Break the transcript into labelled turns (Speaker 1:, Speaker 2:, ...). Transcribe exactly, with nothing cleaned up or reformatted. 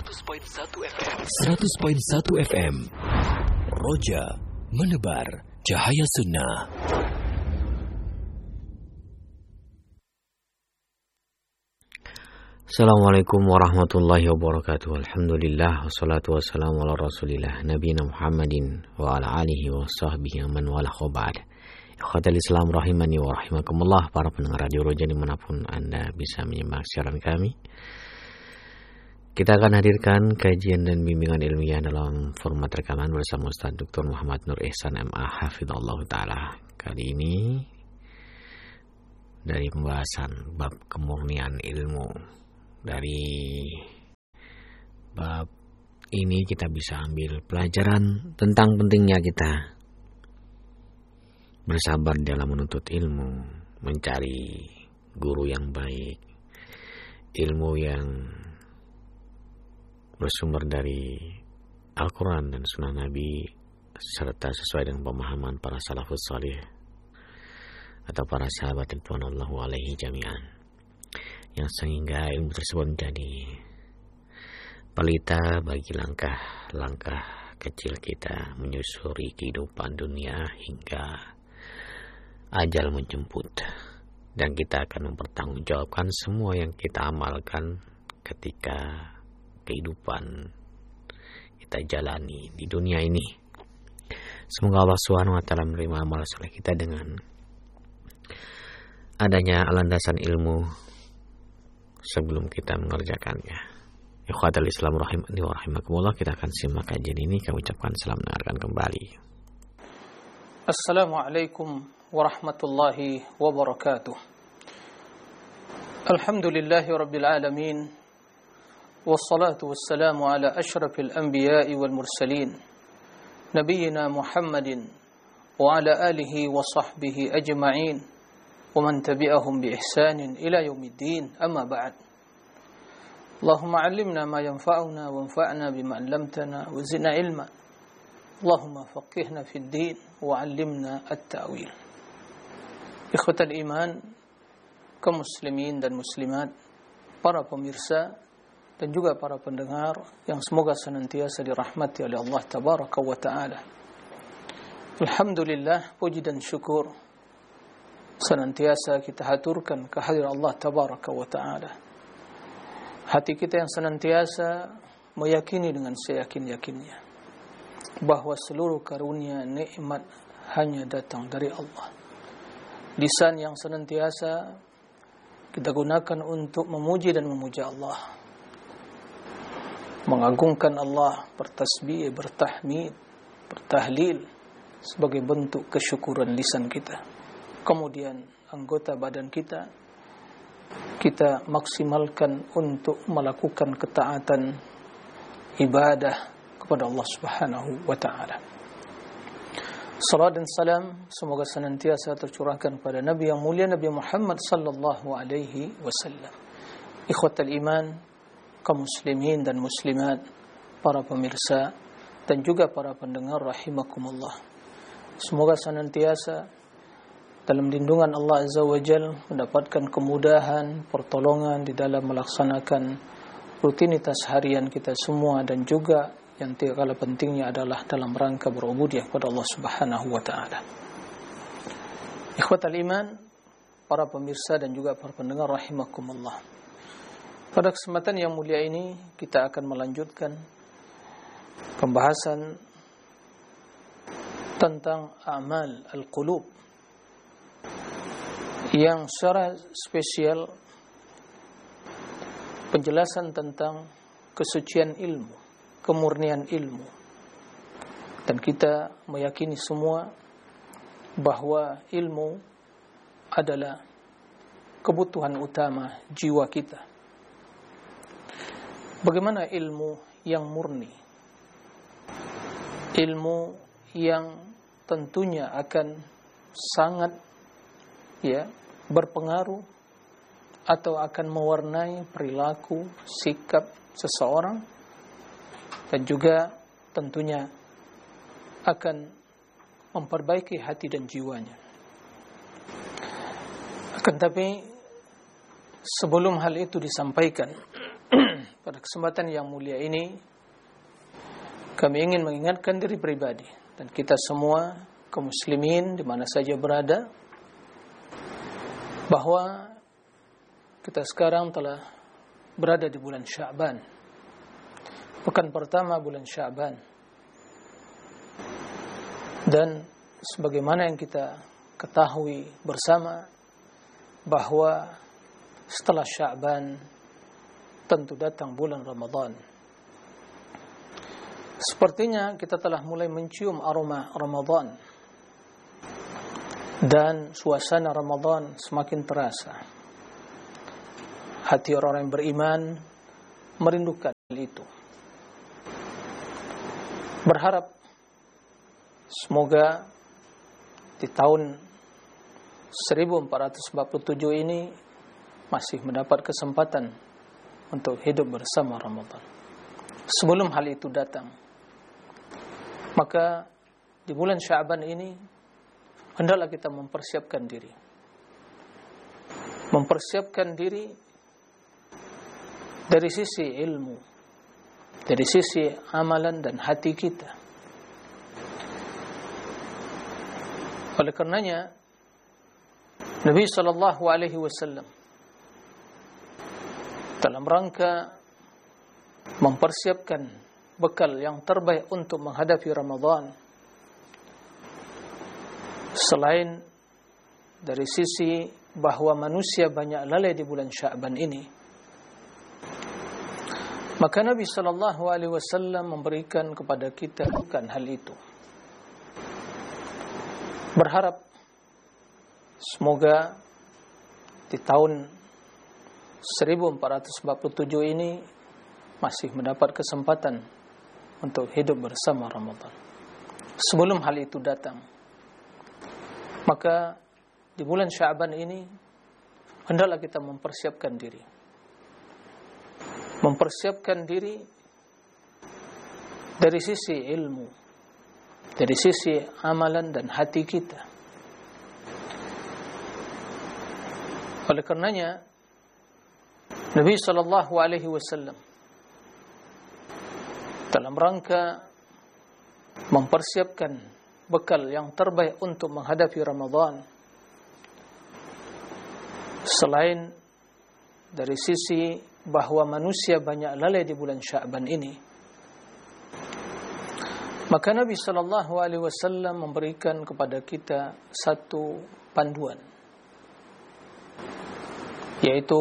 Speaker 1: seratus koma satu F M. seratus koma satu F M. Roja menebar cahaya sunnah.
Speaker 2: Assalamualaikum warahmatullahi wabarakatuh. Alhamdulillah wassalatu wassalamu ala rasulillah nabiyina Muhammadin wa ala alihi wa sahbihi man wala khobad. Ikhwatal Islam rahimani wa rahimakumullah, para pendengar Radio Roja dimanapun Anda bisa menyimak siaran kami. Kita akan hadirkan kajian dan bimbingan ilmiah dalam format rekaman bersama Ustaz Doktor Muhammad Nur Ihsan M A Hafidhullah Ta'ala. Kali ini dari pembahasan bab kemurnian ilmu. Dari bab ini kita bisa ambil pelajaran tentang pentingnya kita bersabar dalam menuntut ilmu, mencari guru yang baik, ilmu yang bersumber dari Al-Quran dan Sunnah Nabi, serta sesuai dengan pemahaman para salafus salih atau para sahabat ridwanullahu alaihi jami'an, yang sehingga ilmu tersebut menjadi pelita bagi langkah-langkah kecil kita menyusuri kehidupan dunia hingga ajal menjemput, dan kita akan mempertanggungjawabkan semua yang kita amalkan ketika kehidupan kita jalani di dunia ini. Semoga Allah subhanahu wa taala menerima amal saleh kita dengan adanya landasan ilmu sebelum kita mengerjakannya. Ikhwatal Islam rahimani wa rahimakumullah, kita akan simak kajian ini. Kami ucapkan selamat mendengarkan kembali.
Speaker 3: Assalamualaikum warahmatullahi wabarakatuh. Alhamdulillahi rabbil alamin, wassalatu wassalamu ala ashrafil anbiya'i wal mursalin, nabiyyina Muhammadin wa ala alihi wa sahbihi ajma'in wa man tabi'ahum bi ihsanin ila yaumiddin, amma ba'd. Allahumma 'allimna ma yanfa'una wanfa'na bima 'allamtana wa zidna ilma. Allahumma faqihna fid din wa 'allimna at-ta'wil. Ikhwatal iman, kaum muslimin dan muslimat, para pemirsa dan juga para pendengar yang semoga senantiasa dirahmati oleh Allah tabaraka wa ta'ala. Alhamdulillah, puji dan syukur senantiasa kita haturkan kehadiran Allah tabaraka wa ta'ala. Hati kita yang senantiasa meyakini dengan seyakin-yakinnya bahwa seluruh karunia nikmat hanya datang dari Allah. Lisan yang senantiasa kita gunakan untuk memuji dan memuja Allah, mengagungkan Allah, bertasbih, bertahmid, bertahlil sebagai bentuk kesyukuran lisan kita. Kemudian anggota badan kita kita maksimalkan untuk melakukan ketaatan ibadah kepada Allah Subhanahu wa taala. Salat dan salam semoga senantiasa tercurahkan pada Nabi yang mulia, Nabi Muhammad sallallahu alaihi wasallam. Ikhwatal iman, kaum muslimin dan muslimat, para pemirsa dan juga para pendengar rahimakumullah. Semoga senantiasa dalam lindungan Allah Azza wa Jalla mendapatkan kemudahan, pertolongan di dalam melaksanakan rutinitas harian kita semua, dan juga yang tidak kalah pentingnya adalah dalam rangka berubudiyah kepada Allah Subhanahu wa taala. Ikhwatal iman, para pemirsa dan juga para pendengar rahimakumullah. Pada kesempatan yang mulia ini kita akan melanjutkan pembahasan tentang amal al-qulub, yang secara spesial penjelasan tentang kesucian ilmu, kemurnian ilmu. Dan kita meyakini semua bahwa ilmu adalah kebutuhan utama jiwa kita. Bagaimana ilmu yang murni? Ilmu yang tentunya akan sangat ya berpengaruh atau akan mewarnai perilaku, sikap seseorang, dan juga tentunya akan memperbaiki hati dan jiwanya. Akan tapi sebelum hal itu disampaikan, pada kesempatan yang mulia ini kami ingin mengingatkan diri pribadi dan kita semua kaum muslimin di mana saja berada bahwa kita sekarang telah berada di bulan Sya'ban, pekan pertama bulan Sya'ban. Dan sebagaimana yang kita ketahui bersama bahwa setelah Sya'ban tentu datang bulan Ramadan. Sepertinya kita telah mulai mencium aroma Ramadan dan suasana Ramadan semakin terasa. Hati orang yang beriman merindukan itu. Berharap semoga di tahun seribu empat ratus empat puluh tujuh ini masih mendapat kesempatan untuk hidup bersama Ramadan. Sebelum hal itu datang, maka di bulan Sya'ban ini hendaklah kita mempersiapkan diri. Mempersiapkan diri dari sisi ilmu, dari sisi amalan dan hati kita. Oleh karenanya Nabi sallallahu alaihi wasallam dalam rangka mempersiapkan bekal yang terbaik untuk menghadapi Ramadan, selain dari sisi bahwa manusia banyak lalai di bulan Sya'ban ini, maka Nabi sallallahu alaihi wasallam memberikan kepada kita bukan hal itu. Berharap semoga di tahun seribu empat ratus empat puluh tujuh ini masih mendapat kesempatan untuk hidup bersama Ramadan. Sebelum hal itu datang, maka di bulan Sya'ban ini hendaklah kita mempersiapkan diri. Mempersiapkan diri dari sisi ilmu, dari sisi amalan dan hati kita. Oleh karenanya Nabi sallallahu alaihi wasallam dalam rangka mempersiapkan bekal yang terbaik untuk menghadapi Ramadan, selain dari sisi bahwa manusia banyak lalai di bulan Sya'ban ini, maka Nabi sallallahu alaihi wasallam memberikan kepada kita satu panduan, yaitu